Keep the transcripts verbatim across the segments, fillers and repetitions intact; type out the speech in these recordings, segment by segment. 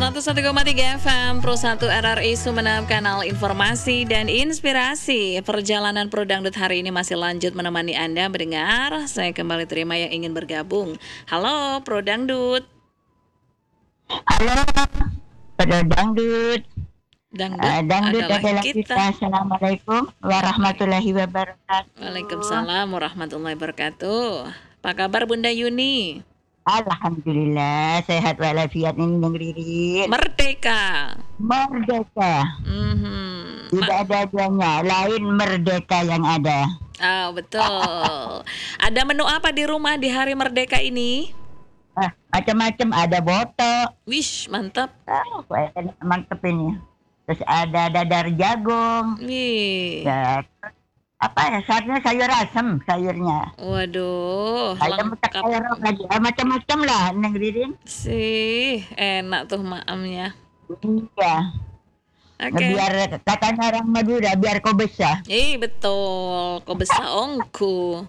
seratus satu koma tiga F M Pro satu R R I Sumeneb, kanal informasi dan inspirasi. Perjalanan Pro Dangdut hari ini masih lanjut menemani Anda mendengar. Saya kembali terima yang ingin bergabung. Halo Pro Dangdut. Halo Pro Dangdut. Dangdut, uh, Dangdut adalah, adalah kita. kita. Assalamualaikum warahmatullahi wabarakatuh. Waalaikumsalam warahmatullahi wabarakatuh. Apa kabar Bunda Yuni? Alhamdulillah sehat walafiat ini Ririn. Merdeka. Merdeka. Mm-hmm. Tidak ada duanya, lain merdeka yang ada. Oh, betul. Ada menu apa di rumah di hari merdeka ini? Ah, macam-macam, ada botok. Wish, mantap. Oh, mantap ini. Terus ada dadar jagung. Wih. Ya, apa ya, sayurnya sayur asem sayurnya. Waduh, Ayam lengkap sayur lagi, ah, macam-macam lah Neng Ririn. sih, enak tuh maamnya. Iya. Oke. Okay. Biar katanya orang Madura, biar kau besar. Eh betul, kau besar ongku.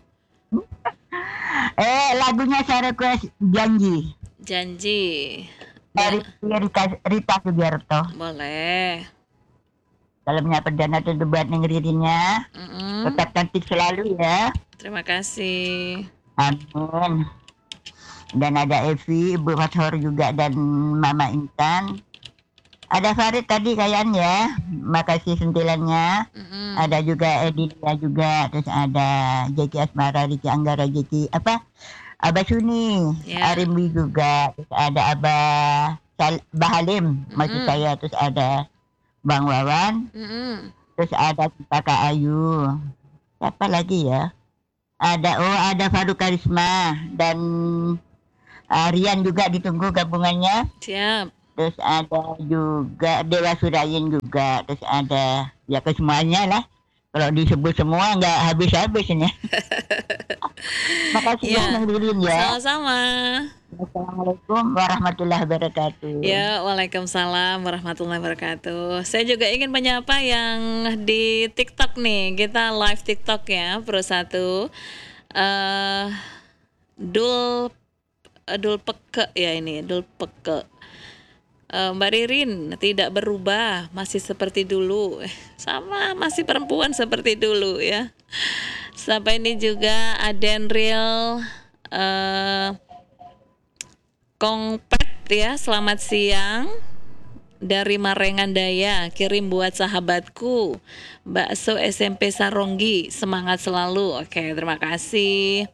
eh lagunya saya request janji. Janji. Dari Rita, Rita Sugiarto. Boleh. Dalamnya perdana tentu buat Neng Ririnnya. Mm-hmm. Tetap cantik selalu ya. Terima kasih. Amin. Dan ada Evi, Ibu Fathor juga, dan Mama Intan. Ada Farid tadi kayaknya, makasih sentilannya. Mm-hmm. Ada juga Edilia juga, terus ada Jeki Asmara, Riki Anggara, Jeki apa? Abah Suni, yeah. Arimbi juga, terus ada Abah Sal- Bahalim, mm-hmm. maksud saya, terus ada Bang Wawan, mm-hmm. terus ada Kakak Ayu, siapa lagi ya? Ada oh ada Faruk Karisma dan uh, Rian juga ditunggu gabungannya. Siap. Terus ada juga Dewa Surayin juga, terus ada ya ke semuanya lah. Kalau disebut semua nggak habis-habis ini. Makasih ya. Neng Ririn ya. Sama-sama. Assalamualaikum warahmatullahi wabarakatuh. Ya, waalaikumsalam warahmatullahi wabarakatuh. Saya juga ingin menyapa yang di TikTok nih. Kita live TikTok ya, Pro satu. Uh, Dul Dul Peke ya ini, Dul Peke. Uh, Mbak Ririn tidak berubah, masih seperti dulu. Sama, masih perempuan seperti dulu ya. Sampai ini juga Adenril uh, Kongpet ya, selamat siang dari Marengan Daya, kirim buat sahabatku bakso S M P Saronggi, semangat selalu. Oke, terima kasih.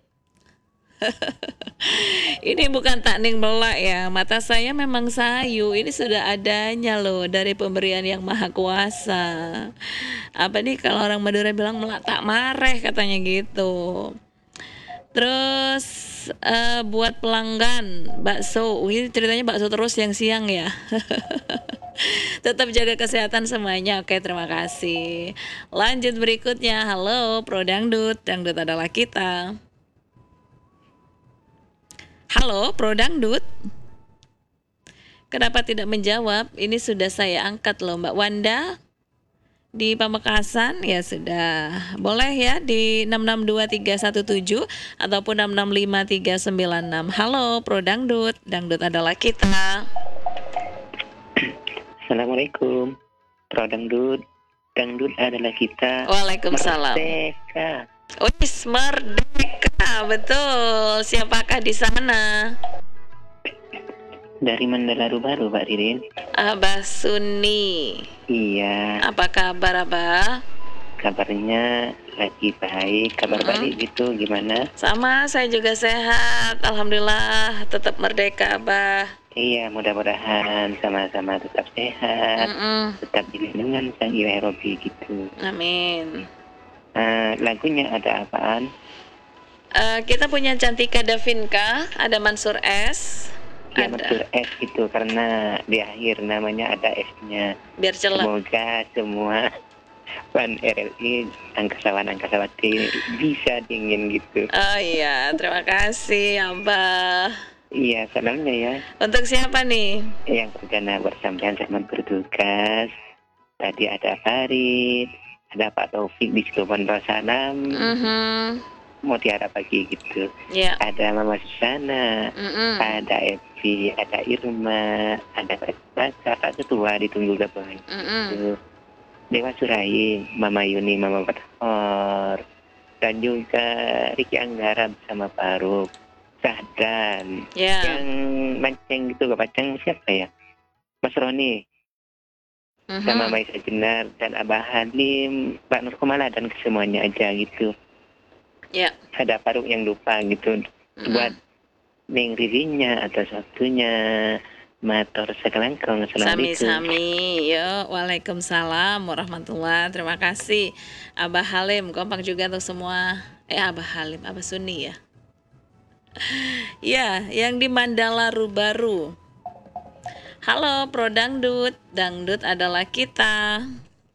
Ini bukan takning belak ya, mata saya memang sayu. Ini sudah adanya loh dari pemberian yang maha kuasa. Apa nih kalau orang Madura bilang melak tak mareh katanya gitu. Terus uh, buat pelanggan bakso, ini ceritanya bakso terus yang siang ya. Tetap jaga kesehatan semuanya. Oke, terima kasih. Lanjut berikutnya. Halo Pro Dangdut, Dangdut adalah kita. Halo Pro Dangdut. Kenapa tidak menjawab? Ini sudah saya angkat loh Mbak Wanda di Pamekasan. Ya sudah. Boleh ya di enam enam dua tiga satu tujuh ataupun enam enam lima tiga sembilan enam. Halo Pro Dangdut, Dangdut adalah kita. Assalamualaikum Pro Dangdut, Dangdut adalah kita. Waalaikumsalam. Merdeka. Wis merdeka, betul. Siapakah di sana? Dari Mandala Baru, Pak Ririn. Abah Suni. Iya. Apa kabar Abah? Kabarnya lagi baik. Kabar mm-hmm. balik gitu gimana? Sama, saya juga sehat. Alhamdulillah, tetap merdeka Abah. Iya, mudah-mudahan sama-sama tetap sehat, mm-hmm. tetap dilindungi Sang Ilahi Robbi gitu. Amin. Uh, lagunya ada apaan? Uh, kita punya Cantika Davinka, ada Mansur S. Ya, ada Mansur S itu karena di akhir namanya ada S-nya. Biar jelas. Semoga semua fan R L I angkasawati bisa dingin gitu. Oh iya, terima kasih Abah. Iya, salamnya ya. Untuk siapa nih? Yang perdana bersampean selamat bertugas. Tadi ada Farid, ada Pak Taufik di situ Pondok Salam. Mm-hmm. Mutiara Pagi gitu. Yeah. Ada Mama Susana, mm-hmm. ada Evi, ada Irma, ada kakak ketua ditunggu gabungan. Mm-mm. Dewa Suraing, Mama Yuni, Mama Bathor, dan juga Riki Anggara bersama Faruk, Sahdan, Ya. yang mancing gitu, Bapak Cang siapa ya? Mas Roni, sama Mhm. Maisa Jenar, dan Abah Halim, Mbak Nur Kumala, dan kesemuanya aja gitu. Ya. Ada Faruk yang lupa gitu, Mm-mm. buat Neng Ririnya atas waktunya. Matur sekelengkong. Assalamualaikum. Sami-sami. Yo, waalaikumsalam warahmatullahi. Terima kasih Abah Halim, kompak juga untuk semua. Eh Abah Halim, Abah Suni ya. Ya, yang di Mandala Rubaru. Halo Pro Dangdut, Dangdut adalah kita.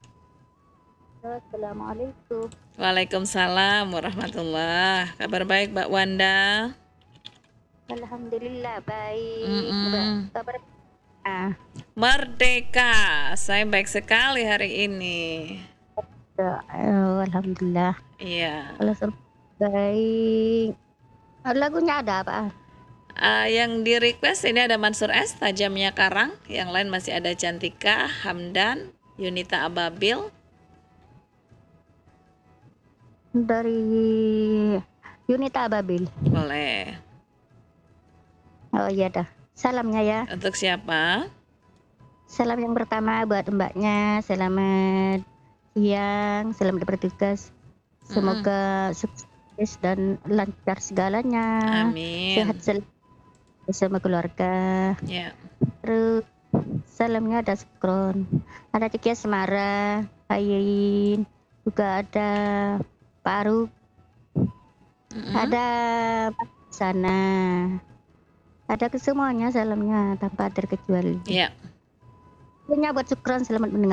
Assalamualaikum. Waalaikumsalam warahmatullahi. Kabar baik Mbak Wanda? Alhamdulillah baik. Mm-mm. Mbak, kabar ah, Merdeka, saya baik sekali hari ini. ya, eh, alhamdulillah. Iya. Kalau ser- baik. Ah, Lagunya ada apa? Ah, yang di request ini ada Mansur S, Tajamnya Karang. Yang lain masih ada Cantika, Hamdan, Yunita Ababil. Dari Yunita Ababil. Boleh. Oh iya dah. Salamnya ya. Untuk siapa? Salam yang pertama buat mbaknya. Selamat siang. Selamat bertugas. Semoga sukses dan lancar segalanya. Amin. Sehat selalu bersama keluarga. Ya. Terus salamnya ada Skron, ada Cikia Semara, Ayin, juga ada Faruk, Mm-mm. ada sana, ada ke semuanya salamnya tanpa terkecuali. Ya. Punya buat Skron, selamat mendengar.